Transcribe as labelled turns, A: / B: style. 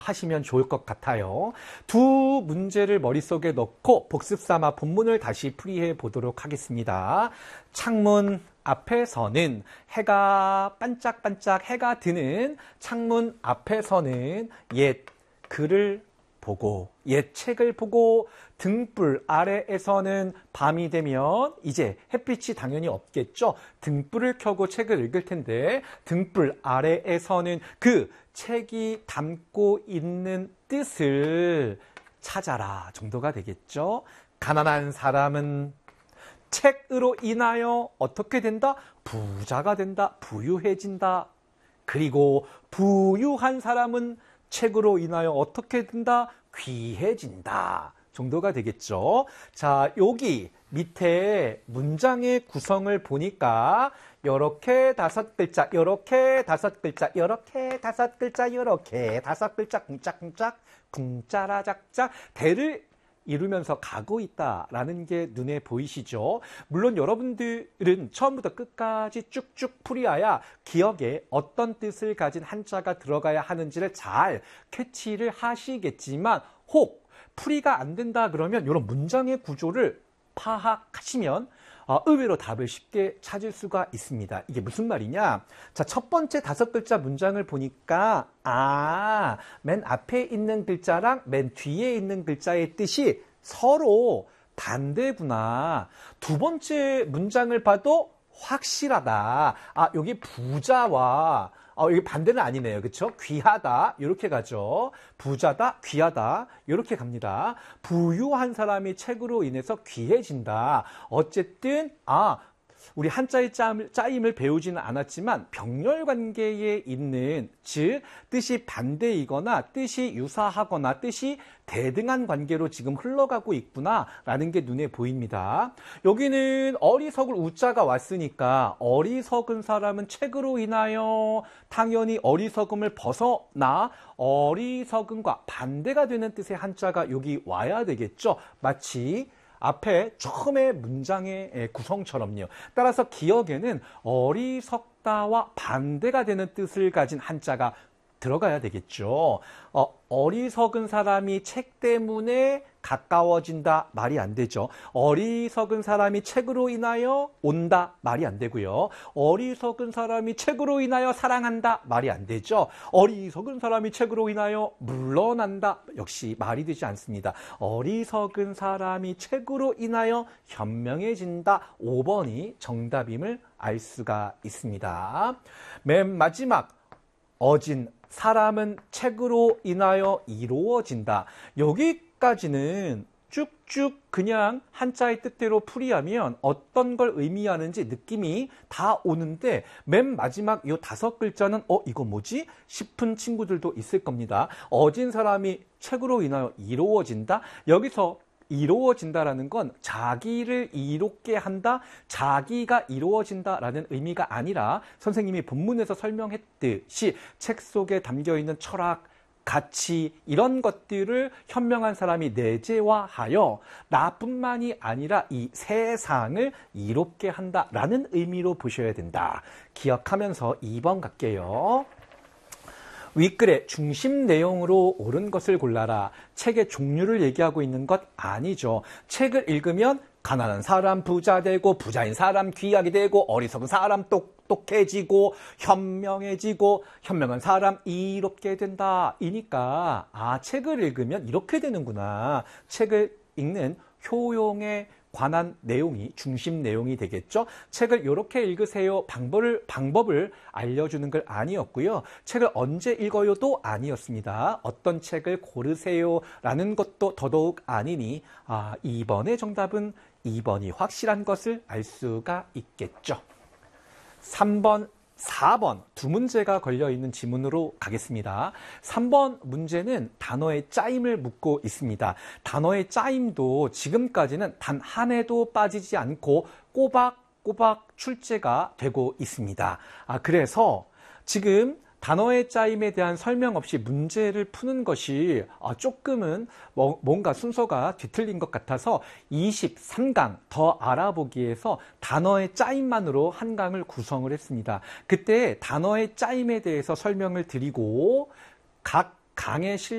A: 하시면 좋을 것 같아요. 두 문제를 머릿속에 넣고 복습 삼아 본문을 다시 풀이해 보도록 하겠습니다. 창문 앞에서는 해가 반짝반짝 해가 드는 창문 앞에서는 옛 글을 보고 옛 책을 보고 등불 아래에서는 밤이 되면 이제 햇빛이 당연히 없겠죠. 등불을 켜고 책을 읽을 텐데 등불 아래에서는 그 책이 담고 있는 뜻을 찾아라 정도가 되겠죠. 가난한 사람은 책으로 인하여 어떻게 된다? 부자가 된다. 부유해진다. 그리고 부유한 사람은 책으로 인하여 어떻게 된다? 귀해진다. 정도가 되겠죠. 자, 여기 밑에 문장의 구성을 보니까 요렇게 5글자, 요렇게 5글자, 요렇게 5글자, 요렇게 5글자, 쿵짝쿵짝, 쿵짜라작짝 대를 이루면서 가고 있다라는 게 눈에 보이시죠? 물론 여러분들은 처음부터 끝까지 쭉쭉 풀이하야 기억에 어떤 뜻을 가진 한자가 들어가야 하는지를 잘 캐치를 하시겠지만 혹 풀이가 안 된다 그러면 이런 문장의 구조를 파악하시면 의외로 답을 쉽게 찾을 수가 있습니다. 이게 무슨 말이냐? 자, 첫 번째 5글자 문장을 보니까 맨 앞에 있는 글자랑 맨 뒤에 있는 글자의 뜻이 서로 반대구나. 두 번째 문장을 봐도 확실하다. 여기 부자와 여기 반대는 아니네요. 그렇죠? 귀하다. 이렇게 가죠. 부자다, 귀하다. 이렇게 갑니다. 부유한 사람이 책으로 인해서 귀해진다. 어쨌든 우리 한자의 짜임을 배우지는 않았지만 병렬 관계에 있는 즉 뜻이 반대이거나 뜻이 유사하거나 뜻이 대등한 관계로 지금 흘러가고 있구나라는 게 눈에 보입니다. 여기는 어리석을 우자가 왔으니까 어리석은 사람은 책으로 인하여 당연히 어리석음을 벗어나 어리석음과 반대가 되는 뜻의 한자가 여기 와야 되겠죠. 마치 앞에 처음에 문장의 구성처럼요. 따라서 기억에는 어리석다와 반대가 되는 뜻을 가진 한자가 들어가야 되겠죠. 어리석은 사람이 책 때문에 가까워진다 말이 안 되죠. 어리석은 사람이 책으로 인하여 온다 말이 안 되고요. 어리석은 사람이 책으로 인하여 사랑한다 말이 안 되죠. 어리석은 사람이 책으로 인하여 물러난다 역시 말이 되지 않습니다. 어리석은 사람이 책으로 인하여 현명해진다 5번이 정답임을 알 수가 있습니다. 맨 마지막 어진 사람은 책으로 인하여 이루어진다. 여기까지는 쭉쭉 그냥 한자의 뜻대로 풀이하면 어떤 걸 의미하는지 느낌이 다 오는데 맨 마지막 이 5글자는 이거 뭐지? 싶은 친구들도 있을 겁니다. 어진 사람이 책으로 인하여 이루어진다. 여기서 이루어진다라는 건 자기를 이롭게 한다, 자기가 이루어진다라는 의미가 아니라 선생님이 본문에서 설명했듯이 책 속에 담겨있는 철학, 가치 이런 것들을 현명한 사람이 내재화하여 나뿐만이 아니라 이 세상을 이롭게 한다라는 의미로 보셔야 된다. 기억하면서 2번 갈게요. 윗글의 중심 내용으로 옳은 것을 골라라. 책의 종류를 얘기하고 있는 것 아니죠. 책을 읽으면 가난한 사람 부자 되고 부자인 사람 귀하게 되고 어리석은 사람 똑똑해지고 현명해지고 현명한 사람 이롭게 된다. 이니까 책을 읽으면 이렇게 되는구나. 책을 읽는 효용에 관한 내용이 중심 내용이 되겠죠. 책을 이렇게 읽으세요. 방법을 알려주는 걸 아니었고요. 책을 언제 읽어요도 아니었습니다. 어떤 책을 고르세요 라는 것도 더더욱 아니니 2번의 정답은 2번이 확실한 것을 알 수가 있겠죠. 3번, 4번 두 문제가 걸려있는 지문으로 가겠습니다. 3번 문제는 단어의 짜임을 묻고 있습니다. 단어의 짜임도 지금까지는 단 한 해도 빠지지 않고 꼬박꼬박 출제가 되고 있습니다. 그래서 지금 단어의 짜임에 대한 설명 없이 문제를 푸는 것이 조금은 뭔가 순서가 뒤틀린 것 같아서 23강 더 알아보기 위해서 단어의 짜임만으로 한 강을 구성을 했습니다. 그때 단어의 짜임에 대해서 설명을 드리고 각 강의